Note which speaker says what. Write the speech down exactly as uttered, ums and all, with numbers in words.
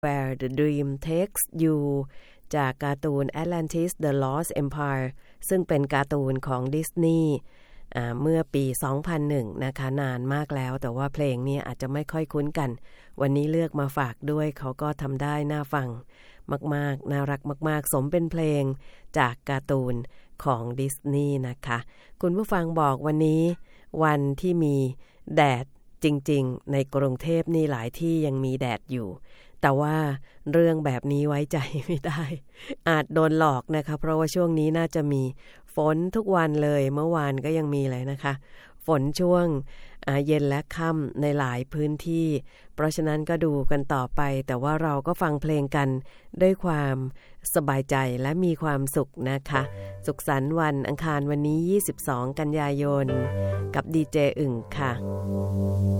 Speaker 1: Where the Dream Takes You จากการ์ตูน Atlantis The Lost Empire ซึ่งเป็นการ์ตูนของดิสนีย์เมื่อปี สองพันหนึ่ง นะคะนานมากแล้วแต่ว่าเพลงนี้อาจจะไม่ค่อยคุ้นกันวันนี้เลือกมาฝากด้วยเขาก็ทำได้น่าฟังมากๆน่ารักมากๆสมเป็นเพลงจากการ์ตูนของดิสนีย์นะคะคุณผู้ฟังบอกวันนี้วันที่มีแดดจริงๆในกรุงเทพนี่หลายที่ยังมีแดดอยู่แต่ว่าเรื่องแบบนี้ไว้ใจไม่ได้อาจโดนหลอกนะคะเพราะว่าช่วงนี้น่าจะมีฝนทุกวันเลยเมื่อวานก็ยังมีเลยนะคะฝนช่วงเย็นและค่ำในหลายพื้นที่เพราะฉะนั้นก็ดูกันต่อไปแต่ว่าเราก็ฟังเพลงกันด้วยความสบายใจและมีความสุขนะคะสุขสันต์วันอังคารวันนี้ยี่สิบสองกันยายนกับดีเจอึ่งค่ะ